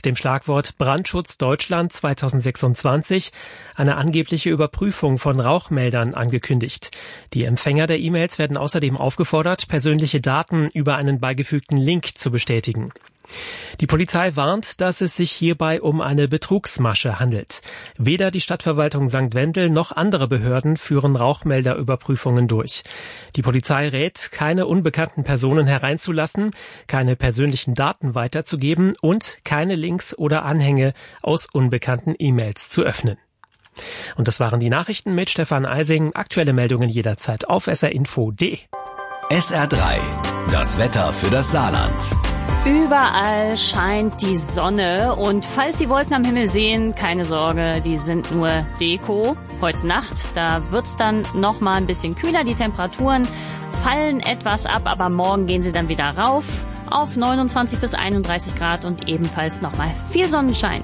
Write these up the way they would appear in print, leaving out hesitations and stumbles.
dem Schlagwort Brandschutz Deutschland 2026 eine angebliche Überprüfung von Rauchmeldern angekündigt. Die Empfänger der E-Mails werden außerdem aufgefordert, persönliche Daten über einen beigefügten Link zu bestätigen. Die Polizei warnt, dass es sich hierbei um eine Betrugsmasche handelt. Weder die Stadtverwaltung St. Wendel noch andere Behörden führen Rauchmelderüberprüfungen durch. Die Polizei rät, keine unbekannten Personen hereinzulassen, keine persönlichen Daten weiterzugeben und keine Links oder Anhänge aus unbekannten E-Mails zu öffnen. Und das waren die Nachrichten mit Stefan Eising. Aktuelle Meldungen jederzeit auf srinfo.de. SR3, das Wetter für das Saarland. Überall scheint die Sonne und falls Sie Wolken am Himmel sehen, keine Sorge, die sind nur Deko. Heute Nacht, da wird's dann noch mal ein bisschen kühler, die Temperaturen fallen etwas ab, aber morgen gehen sie dann wieder rauf auf 29 bis 31 Grad und ebenfalls noch mal viel Sonnenschein.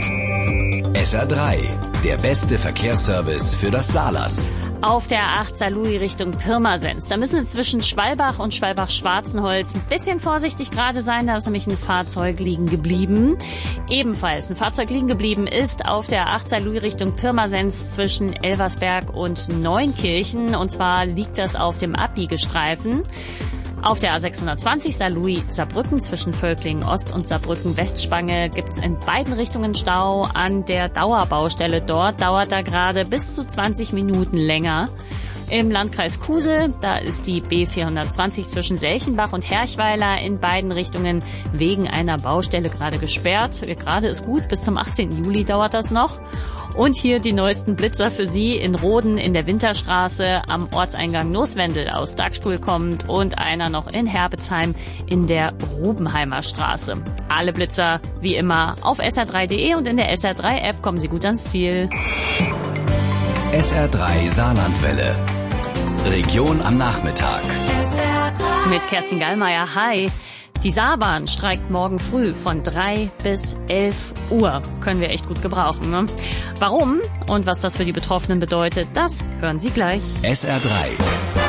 SR3, der beste Verkehrsservice für das Saarland. Auf der A8 Saarlouis Richtung Pirmasens. Da müssen Sie zwischen Schwalbach und Schwalbach-Schwarzenholz ein bisschen vorsichtig gerade sein. Da ist nämlich ein Fahrzeug liegen geblieben. Ebenfalls ein Fahrzeug liegen geblieben ist auf der A8 Saarlouis Richtung Pirmasens zwischen Elversberg und Neunkirchen. Und zwar liegt das auf dem Abbiegestreifen. Auf der A620 Saarlouis-Saarbrücken zwischen Völklingen Ost und Saarbrücken Westspange gibt's in beiden Richtungen Stau. An der Dauerbaustelle dort dauert da gerade bis zu 20 Minuten länger. Im Landkreis Kusel, da ist die B420 zwischen Selchenbach und Herchweiler in beiden Richtungen wegen einer Baustelle gerade gesperrt. Gerade ist gut, bis zum 18. Juli dauert das noch. Und hier die neuesten Blitzer für Sie in Roden in der Winterstraße, am Ortseingang Nooswendel aus Dagstuhl kommt und einer noch in Herbesheim in der Rubenheimer Straße. Alle Blitzer wie immer auf sr3.de und in der SR3-App kommen Sie gut ans Ziel. SR3 Saarlandwelle. Region am Nachmittag. Mit Kerstin Gallmeier. Hi. Die Saarbahn streikt morgen früh von 3 bis 11 Uhr. Können wir echt gut gebrauchen, ne? Warum und was das für die Betroffenen bedeutet, das hören Sie gleich. SR3.